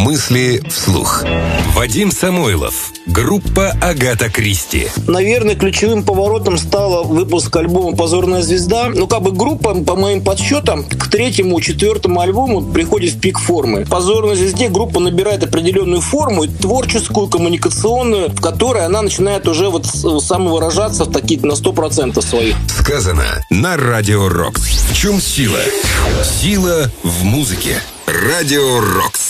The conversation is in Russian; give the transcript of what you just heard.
Мысли вслух. Вадим Самойлов. Группа «Агата Кристи». Наверное, ключевым поворотом стала выпуск альбома «Позорная звезда». Группа, по моим подсчетам, к 3-му, 4-му альбому приходит в пик формы. «Позорной звезде» группа набирает определенную форму, творческую, коммуникационную, в которой она начинает уже самовыражаться на 100% своих. Сказано на Радио Рокс. В чем сила? Сила в музыке. Радио Рокс.